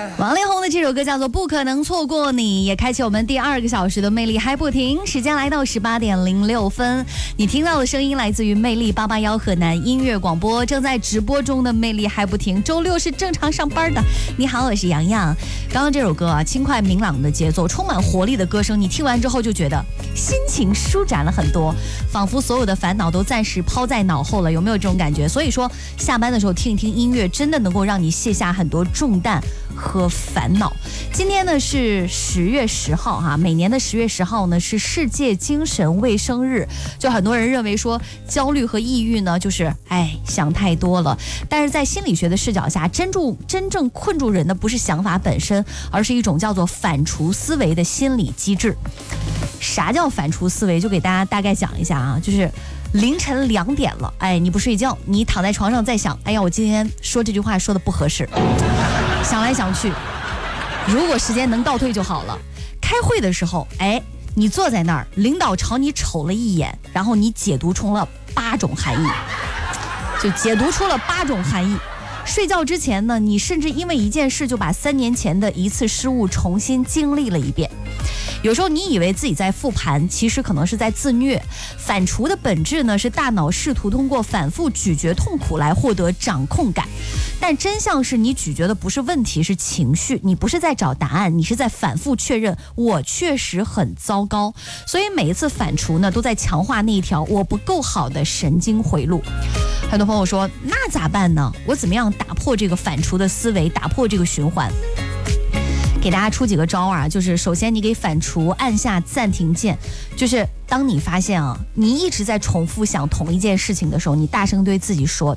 王力宏的这首歌叫做《不可能错过你》，也开启我们第2个小时的魅力还不停。时间来到18点06分，你听到的声音来自于魅力881河南音乐广播，正在直播中的魅力还不停。周6是正常上班的。你好，我是洋洋。刚刚这首歌啊，轻快明朗的节奏，充满活力的歌声，你听完之后就觉得心情舒展了很多，仿佛所有的烦恼都暂时抛在脑后了。有没有这种感觉？所以说，下班的时候听一听音乐，真的能够让你卸下很多重担和烦恼。今天呢是10月10号哈，每年的10月10号呢是世界精神卫生日。就很多人认为说焦虑和抑郁呢就是想太多了，但是在心理学的视角下，真正困住人的不是想法本身，而是一种叫做反刍思维的心理机制。啥叫反刍思维？就给大家大概讲一下啊，就是凌晨2点了，你不睡觉，你躺在床上在想，我今天说这句话说的不合适，想来想去，如果时间能倒退就好了。开会的时候，你坐在那儿，领导朝你瞅了一眼，然后你解读出了8种含义，就解读出了8种含义。睡觉之前呢，你甚至因为一件事就把3年前的一次失误重新经历了一遍。有时候你以为自己在复盘，其实可能是在自虐。反刍的本质呢，是大脑试图通过反复咀嚼痛苦来获得掌控感，但真相是你咀嚼的不是问题，是情绪。你不是在找答案，你是在反复确认我确实很糟糕。所以每一次反刍呢，都在强化那一条我不够好的神经回路。很多朋友说，那咋办呢？我怎么样打破这个反刍的思维，打破这个循环？给大家出几个招啊，就是首先你给反刍按下暂停键，就是当你发现你一直在重复想同一件事情的时候，你大声对自己说，